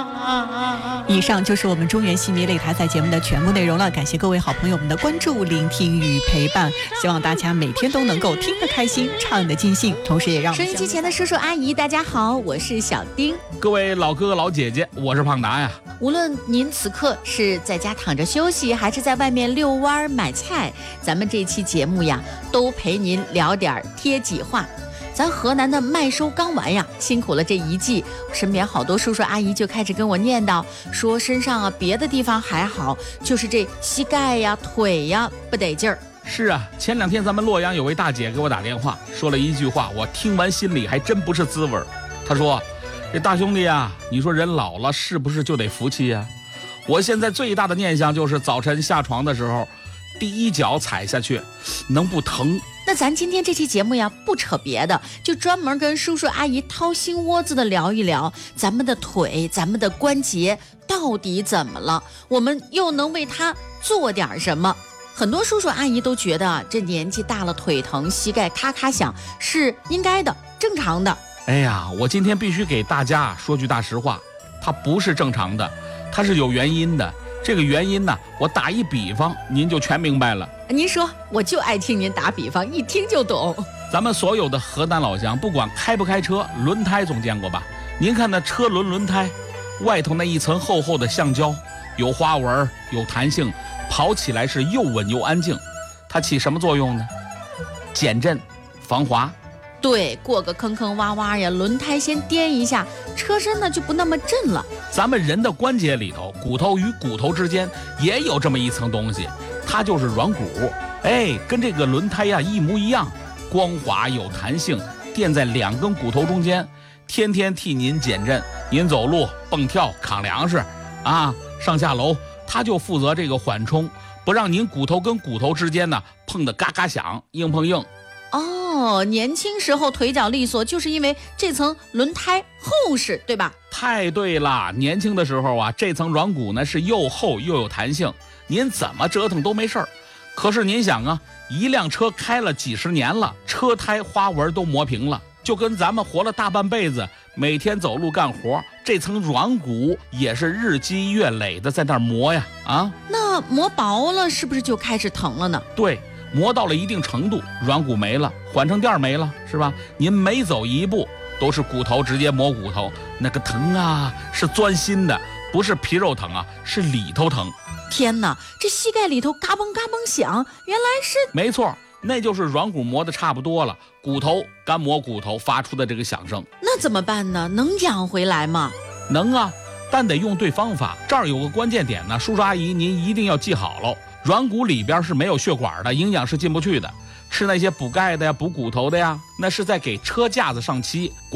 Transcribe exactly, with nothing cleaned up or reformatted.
以上就是我们中原戏迷擂台赛节目的全部内容了，感谢各位好朋友们的关注、聆听与陪伴，希望大家每天都能够听得开心，唱得尽兴，同时也让收音机前的叔叔阿姨大家好，我是小丁。 各位老哥哥老姐姐，我是胖达呀。 无论您此刻是在家躺着休息，还是在外面遛弯买菜，咱们这期节目呀都陪您聊点贴己话。咱河南的麦收刚完呀，辛苦了这一季，身边好多叔叔阿姨就开始跟我念叨，说身上啊别的地方还好，就是这膝盖呀腿呀不得劲儿。 是啊，前两天咱们洛阳有位大姐给我打电话，说了一句话，我听完心里还真不是滋味。她说，这大兄弟啊，你说人老了是不是就得服气呀？我现在最大的念想就是早晨下床的时候，第一脚踩下去能不疼。 那咱今天这期节目呀，不扯别的，就专门跟叔叔阿姨掏心窝子的聊一聊咱们的腿，咱们的关节到底怎么了，我们又能为它做点什么。很多叔叔阿姨都觉得这年纪大了腿疼，膝盖咔咔响是应该的，正常的。 哎呀，我今天必须给大家说句大实话，它不是正常的，它是有原因的。这个原因呢，我打一比方您就全明白了。 您说，我就爱听您打比方，一听就懂。 咱们所有的河南老乡，不管开不开车，轮胎总见过吧？您看那车轮轮胎外头那一层厚厚的橡胶，有花纹有弹性，跑起来是又稳又安静。它起什么作用呢？减震防滑。 对，过个坑坑洼洼呀，轮胎先颠一下，车身呢就不那么震了。 咱们人的关节里头，骨头与骨头之间也有这么一层东西，它就是软骨。哎，跟这个轮胎呀一模一样，光滑有弹性，垫在两根骨头中间，天天替您减震。您走路蹦跳扛粮食啊，上下楼，它就负责这个缓冲，不让您骨头跟骨头之间呢碰得嘎嘎响，硬碰硬。 哦，年轻时候腿脚利索，就是因为这层轮胎厚实，对吧？ 太对了，年轻的时候啊，这层软骨呢是又厚又有弹性，您怎么折腾都没事儿。可是您想啊，一辆车开了几十年了，车胎花纹都磨平了，就跟咱们活了大半辈子，每天走路干活，这层软骨也是日积月累的在那儿磨呀啊。 那磨薄了是不是就开始疼了呢？ 对，磨到了一定程度，软骨没了，缓冲垫没了，是吧？您每走一步都是骨头直接磨骨头，那个疼啊是钻心的，不是皮肉疼啊，是里头疼。 天哪，这膝盖里头嘎嘣嘎嘣响，原来是…… 没错，那就是软骨磨的差不多了，骨头干磨骨头发出的这个响声。 那怎么办呢？能养回来吗？ 能啊，但得用对方法。这儿有个关键点呢，叔叔阿姨您一定要记好了。软骨里边是没有血管的，营养是进不去的。吃那些补钙的呀、补骨头的呀，那是在给车架子上漆。